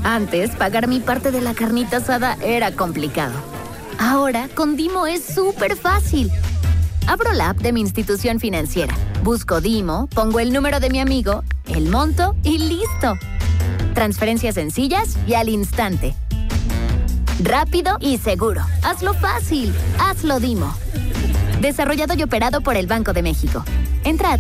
Antes, pagar mi parte de la carnita asada era complicado. Ahora, con Dimo es súper fácil. Abro la app de mi institución financiera, busco Dimo, pongo el número de mi amigo, el monto y listo. Transferencias sencillas y al instante. Rápido y seguro. Hazlo fácil. Hazlo Dimo. Desarrollado y operado por el Banco de México. Entra a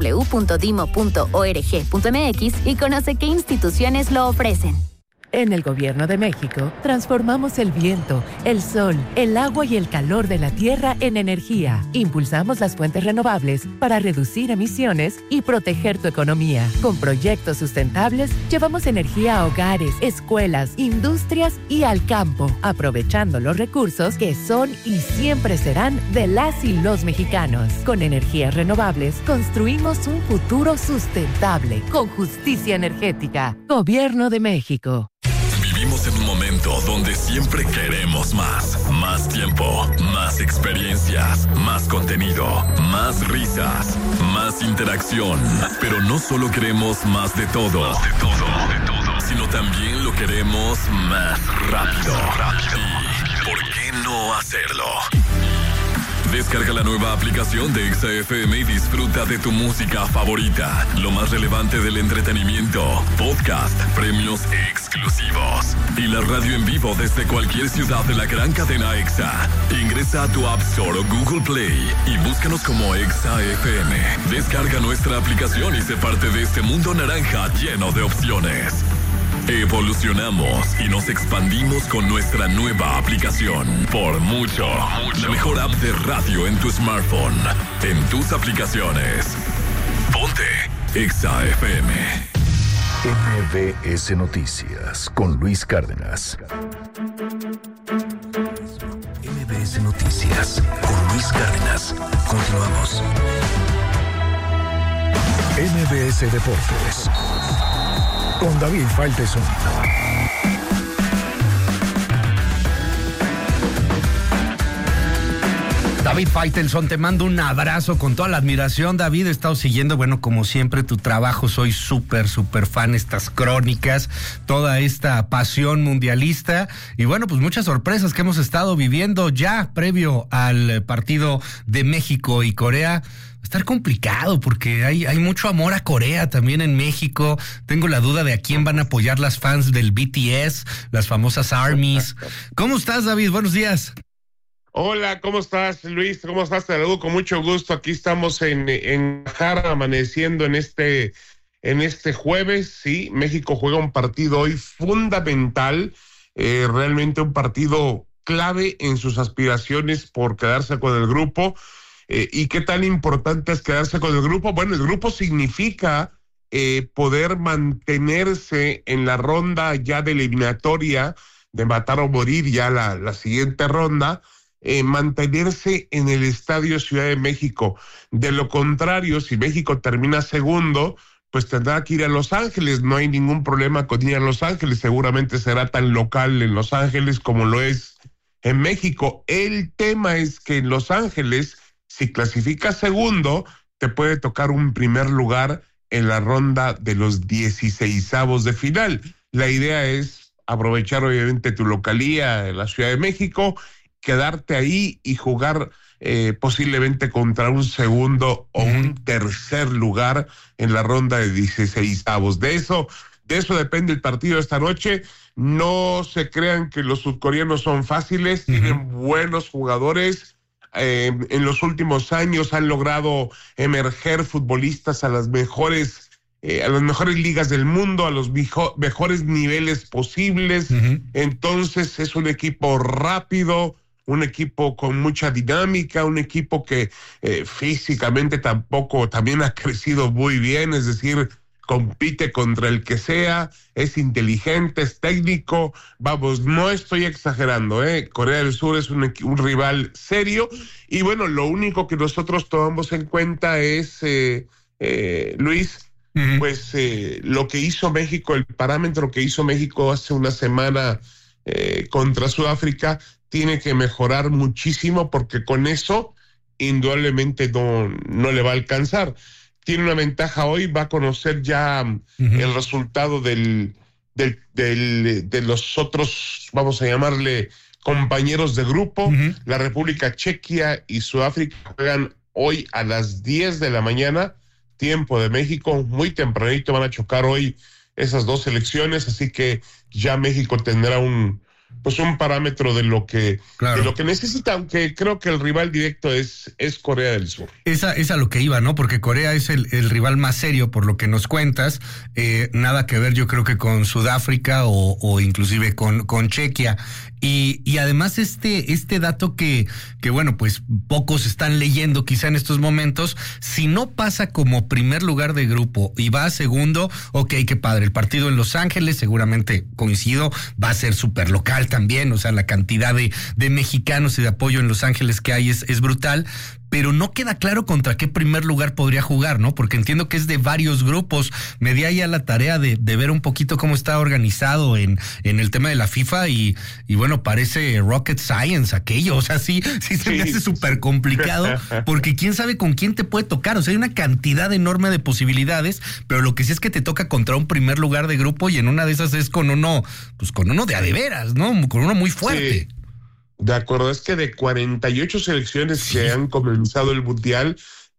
www.dimo.org.mx y conoce qué instituciones lo ofrecen. En el Gobierno de México, transformamos el viento, el sol, el agua y el calor de la tierra en energía. Impulsamos las fuentes renovables para reducir emisiones y proteger tu economía. Con proyectos sustentables, llevamos energía a hogares, escuelas, industrias y al campo, aprovechando los recursos que son y siempre serán de las y los mexicanos. Con energías renovables, construimos un futuro sustentable, con justicia energética. Gobierno de México. Vivimos en un momento donde siempre queremos más. Más tiempo, más experiencias, más contenido, más risas, más interacción. Pero no solo queremos más de todo, sino también lo queremos más rápido. ¿Y por qué no hacerlo? Descarga la nueva aplicación de Exa FM y disfruta de tu música favorita. Lo más relevante del entretenimiento, podcast, premios exclusivos y la radio en vivo desde cualquier ciudad de la gran cadena Exa. Ingresa a tu App Store o Google Play y búscanos como Exa FM. Descarga nuestra aplicación y sé parte de este mundo naranja lleno de opciones. Evolucionamos y nos expandimos con nuestra nueva aplicación. Por mucho. La mejor app de radio en tu smartphone. En tus aplicaciones. Ponte Exa FM. MBS Noticias con Luis Cárdenas. MBS Noticias con Luis Cárdenas. Continuamos. MBS Deportes con David Faitelson. David Faitelson, te mando un abrazo con toda la admiración. David, he estado siguiendo, bueno, como siempre, tu trabajo. Soy súper fan, estas crónicas, toda esta pasión mundialista. Y bueno, pues muchas sorpresas que hemos estado viviendo ya previo al partido de México y Corea. Estar complicado porque hay mucho amor a Corea también en México. Tengo la duda de a quién van a apoyar las fans del BTS, las famosas ARMYs. ¿Cómo estás, David? Buenos días. Hola, ¿cómo estás, Luis? ¿Cómo estás? Te saludo con mucho gusto. Aquí estamos en Jara, amaneciendo en este jueves. Sí, México juega un partido hoy fundamental, realmente un partido clave en sus aspiraciones por quedarse con el grupo. ¿Y qué tan importante es quedarse con el grupo? Bueno, el grupo significa poder mantenerse en la ronda ya de eliminatoria, de matar o morir ya la siguiente ronda, mantenerse en el Estadio Ciudad de México. De lo contrario, si México termina segundo, pues tendrá que ir a Los Ángeles. No hay ningún problema con ir a Los Ángeles, seguramente será tan local en Los Ángeles como lo es en México. El tema es que en Los Ángeles, si clasificas segundo, te puede tocar un primer lugar en la ronda de los 16avos de final. La idea es aprovechar obviamente tu localía en la Ciudad de México, quedarte ahí y jugar posiblemente contra un segundo o un tercer lugar en la ronda de 16avos. De eso depende el partido de esta noche. No se crean que los sudcoreanos son fáciles, tienen buenos jugadores. En los últimos años han logrado emerger futbolistas a las mejores ligas del mundo, a los mejores niveles posibles. Entonces es un equipo rápido, un equipo con mucha dinámica, un equipo que físicamente también ha crecido muy bien, es decir, compite contra el que sea, es inteligente, es técnico. Vamos, no estoy exagerando, Corea del Sur es un rival serio. Y bueno, lo único que nosotros tomamos en cuenta es, Luis, pues lo que hizo México, el parámetro que hizo México hace una semana contra Sudáfrica, tiene que mejorar muchísimo, porque con eso indudablemente no le va a alcanzar. Tiene una ventaja hoy, va a conocer ya el resultado del de los otros, vamos a llamarle, compañeros de grupo. La República Checa y Sudáfrica juegan hoy a las 10 de la mañana, tiempo de México, muy tempranito van a chocar hoy esas dos selecciones, así que ya México tendrá un parámetro de lo que necesita, aunque creo que el rival directo es Corea del Sur. Esa a lo que iba, ¿no? Porque Corea es el rival más serio, por lo que nos cuentas, nada que ver yo creo que con Sudáfrica o inclusive con Chequia. Y además este dato que bueno, pues pocos están leyendo quizá en estos momentos, si no pasa como primer lugar de grupo y va a segundo, ok, qué padre, el partido en Los Ángeles, seguramente coincido, va a ser súper local también, o sea, la cantidad de mexicanos y de apoyo en Los Ángeles que hay es brutal, pero no queda claro contra qué primer lugar podría jugar, ¿no? Porque entiendo que es de varios grupos. Me di ahí a la tarea de ver un poquito cómo está organizado en el tema de la FIFA y bueno, parece rocket science aquello, o sea, sí se me hace súper complicado, porque quién sabe con quién te puede tocar, o sea, hay una cantidad enorme de posibilidades, pero lo que sí es que te toca contra un primer lugar de grupo y en una de esas es con uno de a de veras, ¿no? Con uno muy fuerte. Sí. De acuerdo, es que de 48 selecciones que han comenzado el Mundial,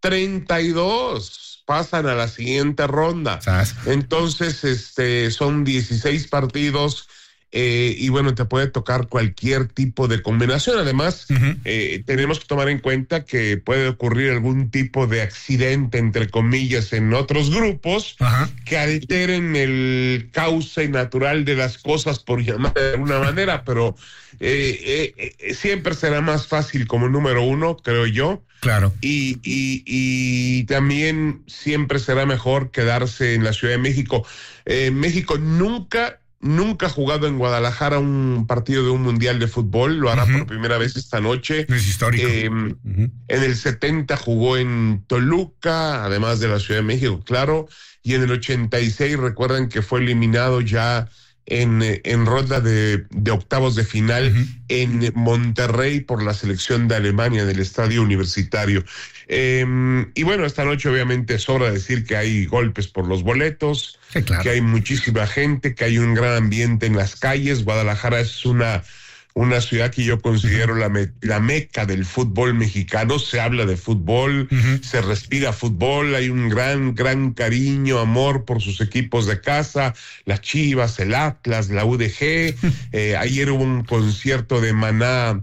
32 pasan a la siguiente ronda. Entonces, son 16 partidos y bueno, te puede tocar cualquier tipo de combinación. Además, tenemos que tomar en cuenta que puede ocurrir algún tipo de accidente, entre comillas, en otros grupos que alteren el cauce natural de las cosas, por llamar de alguna manera, pero siempre será más fácil como número uno, creo yo. Claro. Y también siempre será mejor quedarse en la Ciudad de México. México nunca ha jugado en Guadalajara un partido de un mundial de fútbol, lo hará por primera vez esta noche. Es histórico. En el 70 jugó en Toluca, además de la Ciudad de México, claro, y en el 86 recuerden que fue eliminado ya en ronda de octavos de final en Monterrey por la selección de Alemania en el estadio universitario. Y bueno, esta noche obviamente sobra decir que hay golpes por los boletos, sí, claro, que hay muchísima gente, que hay un gran ambiente en las calles. Guadalajara es una ciudad que yo considero la meca del fútbol mexicano. Se habla de fútbol, se respira fútbol, hay un gran cariño, amor por sus equipos de casa, las Chivas, el Atlas, la UDG. Ayer hubo un concierto de Maná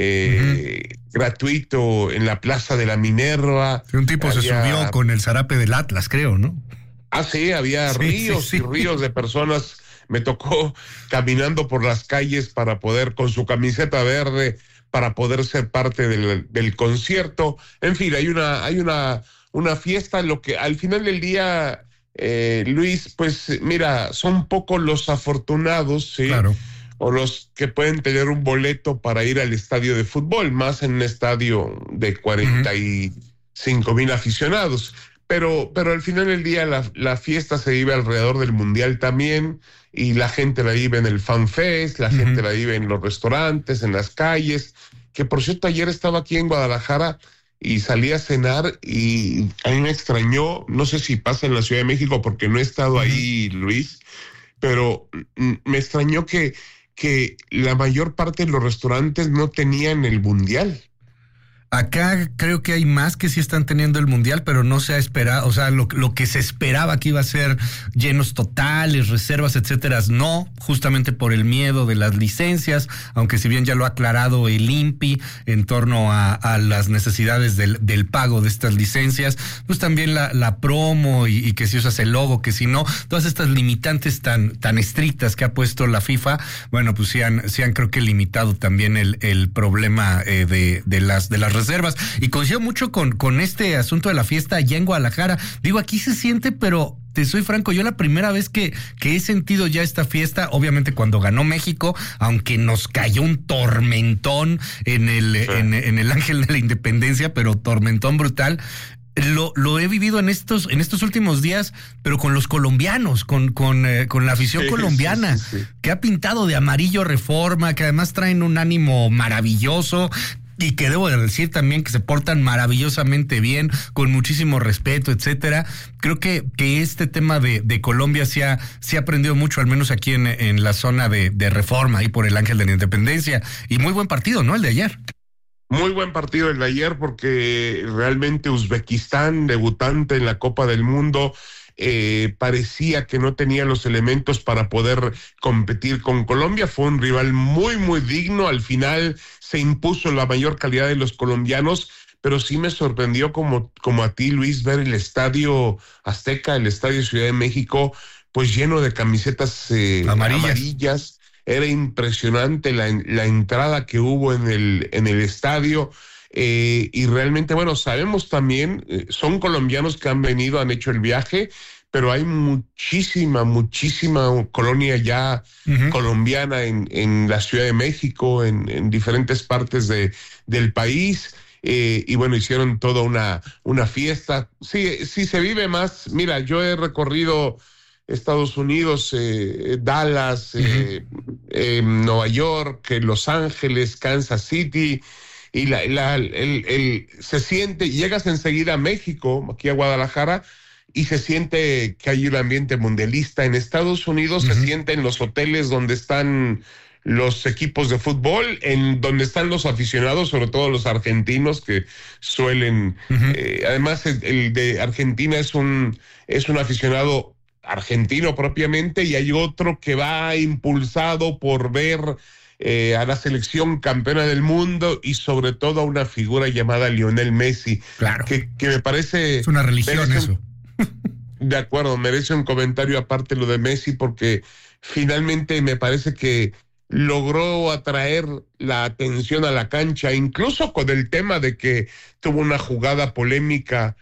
gratuito en la Plaza de la Minerva. Un tipo se subió con el zarape del Atlas, creo, ¿no? Ah, sí, había ríos y ríos de personas. Me tocó caminando por las calles para poder, con su camiseta verde, para poder ser parte del concierto. En fin, hay una fiesta. Lo que al final del día, Luis, pues mira, son pocos los afortunados, ¿sí? Claro. O los que pueden tener un boleto para ir al estadio de fútbol, más en un estadio de 45,000 aficionados. Pero al final del día la fiesta se vive alrededor del Mundial también, y la gente la vive en el Fan Fest, la gente la vive en los restaurantes, en las calles, que por cierto ayer estaba aquí en Guadalajara y salí a cenar y a mí me extrañó, no sé si pasa en la Ciudad de México porque no he estado ahí, Luis, pero me extrañó que la mayor parte de los restaurantes no tenían el Mundial. Acá creo que hay más que sí están teniendo el Mundial, pero no se ha esperado, o sea, lo que se esperaba que iba a ser llenos totales, reservas, etcétera, no, justamente por el miedo de las licencias, aunque si bien ya lo ha aclarado el INPI en torno a las necesidades del pago de estas licencias, pues también la promo y que si usas el logo, que si no, todas estas limitantes tan estrictas que ha puesto la FIFA, bueno, pues sí han creo que limitado también el problema de las reservas. Y coincido mucho con este asunto de la fiesta allá en Guadalajara. Digo, aquí se siente, pero te soy franco, yo la primera vez que he sentido ya esta fiesta, obviamente cuando ganó México, aunque nos cayó un tormentón en el Ángel de la Independencia, pero tormentón brutal. Lo he vivido en estos últimos días, pero con los colombianos, con la afición colombiana, que ha pintado de amarillo Reforma, que además traen un ánimo maravilloso. y que debo de decir también que se portan maravillosamente bien, con muchísimo respeto, etcétera. Creo que este tema de Colombia se ha aprendido mucho, al menos aquí en la zona de Reforma, ahí por el Ángel de la Independencia, y muy buen partido, ¿no? El de ayer. Muy buen partido el de ayer, porque realmente Uzbekistán, debutante en la Copa del Mundo, parecía que no tenía los elementos para poder competir con Colombia. Fue un rival muy, muy digno. Al final se impuso la mayor calidad de los colombianos, pero sí me sorprendió como a ti, Luis, ver el Estadio Azteca, el Estadio Ciudad de México, pues lleno de camisetas amarillas. Era impresionante la entrada que hubo en el estadio. Y realmente, bueno, sabemos también, son colombianos que han venido, han hecho el viaje, pero hay muchísima colonia ya colombiana en la Ciudad de México, en diferentes partes del país, y bueno, hicieron toda una fiesta. Sí, se vive más. Mira, yo he recorrido Estados Unidos, Dallas, Nueva York, Los Ángeles, Kansas City, y se siente, llegas enseguida a México, aquí a Guadalajara, y se siente que hay un ambiente mundialista. En Estados Unidos se siente en los hoteles donde están los equipos de fútbol, en donde están los aficionados, sobre todo los argentinos, que suelen, además el de Argentina es un aficionado argentino propiamente, y hay otro que va impulsado por ver a la selección campeona del mundo, y sobre todo a una figura llamada Lionel Messi. Claro. Que me parece... Es una religión eso. De acuerdo, merece un comentario aparte lo de Messi, porque finalmente me parece que logró atraer la atención a la cancha, incluso con el tema de que tuvo una jugada polémica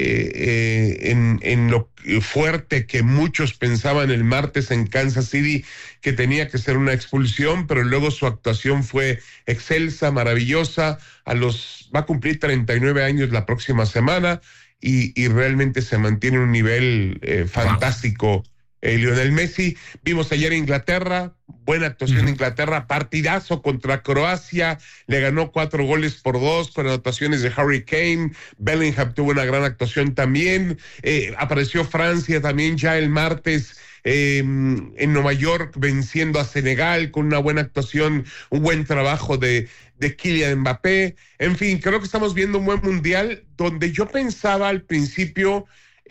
en lo fuerte que muchos pensaban el martes en Kansas City, que tenía que ser una expulsión, pero luego su actuación fue excelsa, maravillosa. Va a cumplir 39 años la próxima semana, y realmente se mantiene un nivel fantástico. Lionel Messi. Vimos ayer Inglaterra, buena actuación de Inglaterra, partidazo contra Croacia, le ganó 4-2 con anotaciones de Harry Kane. Bellingham tuvo una gran actuación también. Apareció Francia también ya el martes en Nueva York, venciendo a Senegal con una buena actuación, un buen trabajo de Kylian Mbappé. En fin, creo que estamos viendo un buen mundial, donde yo pensaba al principio,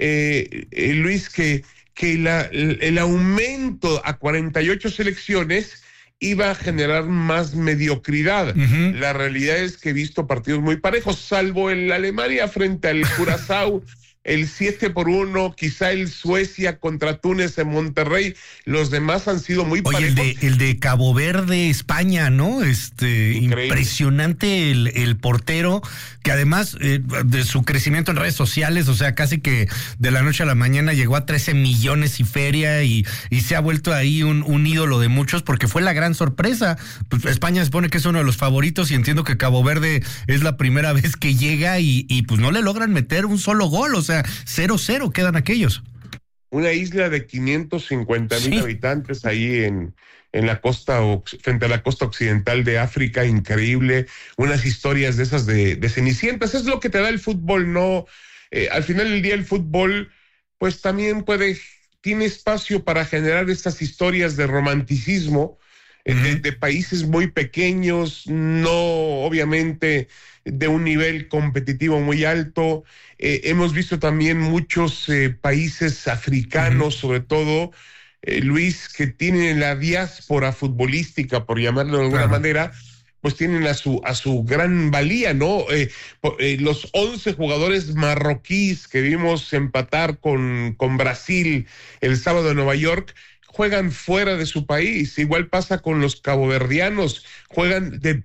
Luis, que el aumento a 48 selecciones iba a generar más mediocridad. La realidad es que he visto partidos muy parejos, salvo el Alemania frente al Curazao, el 7-1, quizá el Suecia contra Túnez en Monterrey. Los demás han sido muy parejos. Oye, el de Cabo Verde, España, ¿no? Impresionante el portero, que además de su crecimiento en redes sociales, o sea, casi que de la noche a la mañana llegó a 13 millones y feria, y se ha vuelto ahí un ídolo de muchos, porque fue la gran sorpresa. Pues España se supone que es uno de los favoritos, y entiendo que Cabo Verde es la primera vez que llega y pues no le logran meter un solo gol, o sea, 0-0 quedan aquellos. Una isla de 550,000 habitantes ahí en la costa, frente a la costa occidental de África, increíble. Unas historias de esas de cenicientas. Es lo que te da el fútbol, ¿no? Al final del día el fútbol, pues también tiene espacio para generar estas historias de romanticismo, de países muy pequeños, no obviamente de un nivel competitivo muy alto. Hemos visto también muchos países africanos, sobre todo, Luis, que tienen la diáspora futbolística, por llamarlo de alguna manera, pues tienen a su gran valía, ¿no? Los 11 jugadores marroquíes que vimos empatar con Brasil el sábado en Nueva York juegan fuera de su país. Igual pasa con los caboverdianos, juegan de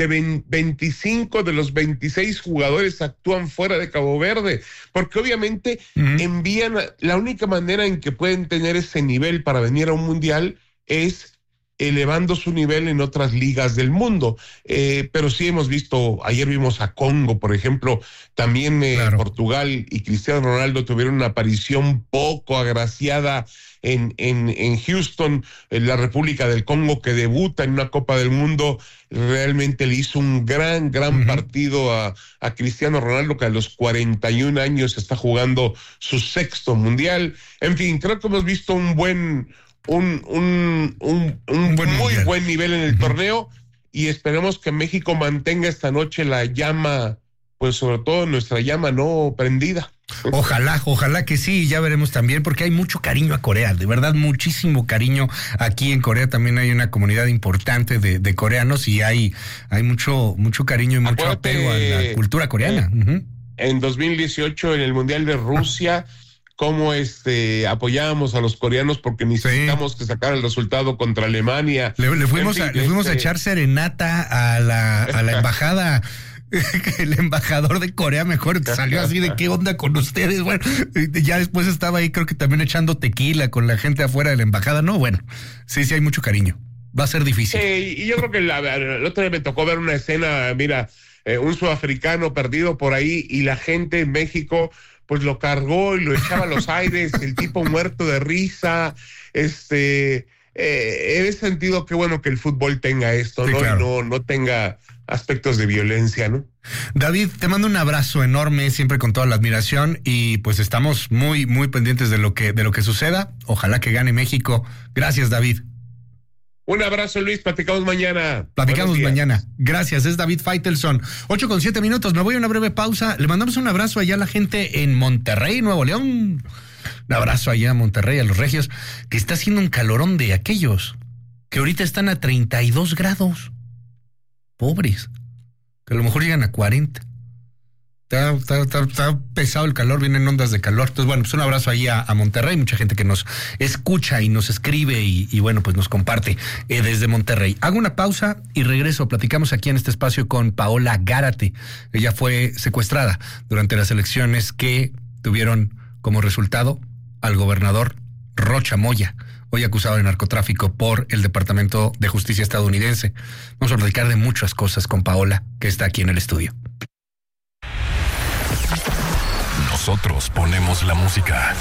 25 de los 26 jugadores actúan fuera de Cabo Verde, porque obviamente envían, la única manera en que pueden tener ese nivel para venir a un mundial es elevando su nivel en otras ligas del mundo. Pero sí hemos visto, ayer vimos a Congo, por ejemplo, también Claro. Portugal y Cristiano Ronaldo tuvieron una aparición poco agraciada en Houston, en la República del Congo, que debuta en una Copa del Mundo. Realmente le hizo un gran partido a Cristiano Ronaldo, que a los 41 años está jugando su 6º mundial. En fin, creo que hemos visto un muy buen nivel en el torneo, y esperemos que México mantenga esta noche la llama, pues sobre todo nuestra llama no prendida. Ojalá que sí, ya veremos también, porque hay mucho cariño a Corea, de verdad, muchísimo cariño. Aquí en Corea también hay una comunidad importante de coreanos, y hay mucho cariño y mucho apego a la cultura coreana. En 2018, en el Mundial de Rusia, cómo apoyábamos a los coreanos porque necesitamos que sacar el resultado contra Alemania. Le fuimos a echar serenata a la embajada. El embajador de Corea mejor salió así de qué onda con ustedes. Bueno, ya después estaba ahí, creo que también echando tequila con la gente afuera de la embajada. No, bueno, sí hay mucho cariño. Va a ser difícil. Y yo creo que el otro día me tocó ver una escena, mira, un sudafricano perdido por ahí, y la gente en México pues lo cargó y lo echaba a los aires, el tipo muerto de risa. En ese sentido, qué bueno que el fútbol tenga esto, sí, ¿no? Claro. Y no tenga aspectos de violencia, ¿no? David, te mando un abrazo enorme, siempre con toda la admiración, y pues estamos muy pendientes de lo que suceda. Ojalá que gane México. Gracias, David. Un abrazo, Luis, platicamos mañana. Platicamos mañana. Gracias, es David Faitelson. 8:07. Me voy a una breve pausa. Le mandamos un abrazo allá a la gente en Monterrey, Nuevo León. Un abrazo allá a Monterrey, a los regios, que está haciendo un calorón de aquellos que ahorita están a 32 grados. Pobres, que a lo mejor llegan a 40. Está pesado el calor, vienen ondas de calor. Entonces, bueno, pues un abrazo ahí a Monterrey, mucha gente que nos escucha y nos escribe y bueno, pues nos comparte desde Monterrey. Hago una pausa y regreso. Platicamos aquí en este espacio con Paola Gárate. Ella fue secuestrada durante las elecciones que tuvieron como resultado al gobernador Rocha Moya, hoy acusado de narcotráfico por el Departamento de Justicia estadounidense. Vamos a platicar de muchas cosas con Paola, que está aquí en el estudio. Nosotros ponemos la música.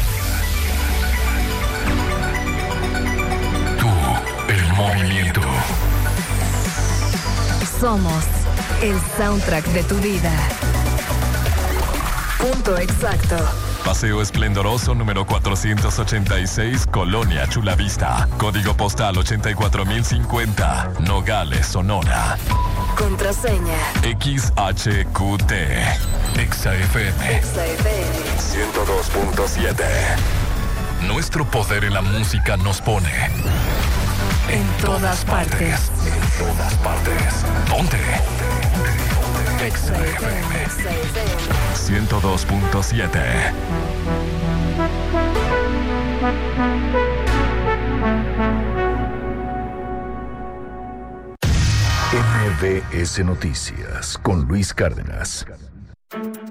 Tú, el movimiento. Somos el soundtrack de tu vida. Punto exacto. Paseo Esplendoroso número 486, Colonia Chulavista. Código postal 84050, Nogales, Sonora. Contraseña XHQT. XFM 102.7. Nuestro poder en la música nos pone en todas partes. En todas partes. ¿Dónde? XFM 102.7. MBS Noticias con Luis Cárdenas.